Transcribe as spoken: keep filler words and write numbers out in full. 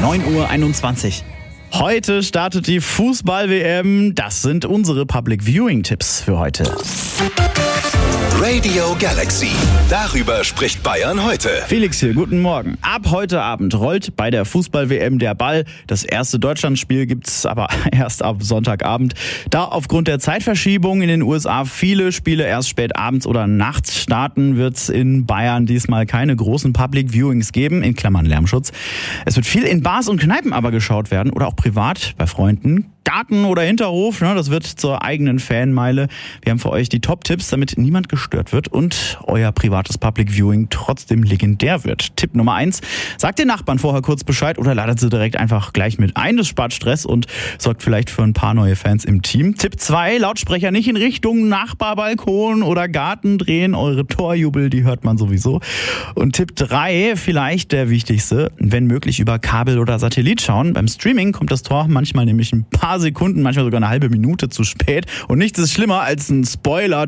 neun Uhr einundzwanzig. Heute startet die Fußball-W M. Das sind unsere Public Viewing-Tipps für heute. Radio Galaxy. Darüber spricht Bayern heute. Felix hier, guten Morgen. Ab heute Abend rollt bei der Fußball-W M der Ball. Das erste Deutschlandspiel gibt's aber erst ab Sonntagabend. Da aufgrund der Zeitverschiebung in den U S A viele Spiele erst spät abends oder nachts starten, wird's in Bayern diesmal keine großen Public Viewings geben, in Klammern Lärmschutz. Es wird viel in Bars und Kneipen aber geschaut werden oder auch privat bei Freunden. Garten oder Hinterhof, ne, das wird zur eigenen Fanmeile. Wir haben für euch die Top-Tipps, damit niemand gestört wird und euer privates Public Viewing trotzdem legendär wird. Tipp Nummer eins, sagt den Nachbarn vorher kurz Bescheid oder ladet sie direkt einfach gleich mit ein. Das spart Stress und sorgt vielleicht für ein paar neue Fans im Team. Tipp zwei, Lautsprecher nicht in Richtung Nachbarbalkon oder Garten drehen. Eure Torjubel, die hört man sowieso. Und Tipp drei, vielleicht der wichtigste, wenn möglich über Kabel oder Satellit schauen. Beim Streaming kommt das Tor manchmal nämlich ein paar Sekunden, manchmal sogar eine halbe Minute zu spät. Und nichts ist schlimmer als ein Spoiler